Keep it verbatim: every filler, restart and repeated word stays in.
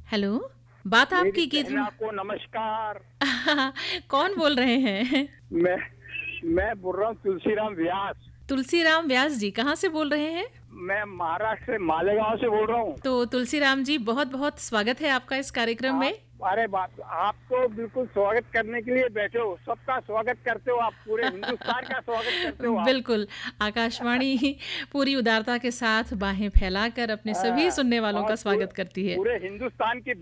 Hello, बात मेरी आपकी की बहना को नमस्कार। कौन बोल रहे हैं? मैं मैं बोल रहा हूँ तुलसीराम व्यास। तुलसीराम व्यास जी, कहाँ से बोल रहे हैं? मैं महाराष्ट्र से मालेगांव से बोल रहा हूँ। तो तुलसीराम जी, बहुत-बहुत स्वागत है आपका इस कार्यक्रम में। आप अरे बात आप तो बिल्कुल स्वागत करने के लिए बैठे हो, सबका स्वागत करते हो आप, पूरे हिंदुस्तान का स्वागत करते हो आप। बिल्कुल, आकाशवाणी पूरी उदारता के साथ बाहें फैलाकर अपने सभी हाँ, सुनने वालों और का पूरे स्वागत करती है। पूरे हिंदुस्तान की